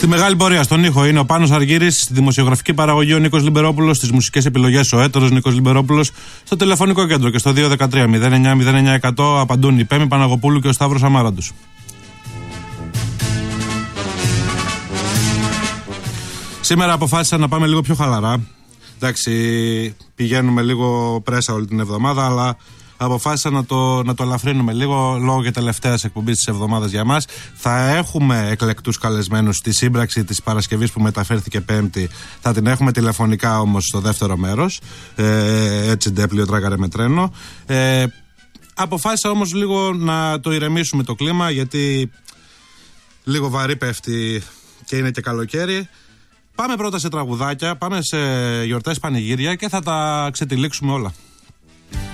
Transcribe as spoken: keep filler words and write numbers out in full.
Στη μεγάλη πορεία, στον ήχο είναι ο Πάνος Αργύρης, στη δημοσιογραφική παραγωγή ο Νίκος Λιμπερόπουλος, στις μουσικές επιλογές ο έτερος Νίκος Λιμπερόπουλος, στο τηλεφωνικό κέντρο και στο δύο ένα τρία μηδέν εννιά μηδέν εννιά εκατό απαντούν η Πέμη Παναγοπούλου και ο Σταύρος Αμάραντος. Σήμερα αποφάσισα να πάμε λίγο πιο χαλαρά. Εντάξει, πηγαίνουμε λίγο πρέσα όλη την εβδομάδα, αλλά αποφάσισα να το, να το ελαφρύνουμε λίγο λόγω και τελευταίας εκπομπής της εβδομάδας για μας. Θα έχουμε εκλεκτούς καλεσμένους στη σύμπραξη της Παρασκευής που μεταφέρθηκε Πέμπτη. Θα την έχουμε τηλεφωνικά όμως στο δεύτερο μέρος. Ε, έτσι ντέπλιο τράγαρε με τρένο. Ε, αποφάσισα όμως λίγο να το ηρεμήσουμε το κλίμα, γιατί λίγο βαρύ πέφτει και είναι και καλοκαίρι. Πάμε πρώτα σε τραγουδάκια, πάμε σε γιορτές, πανηγύρια και θα τα ξετυλίξουμε όλα.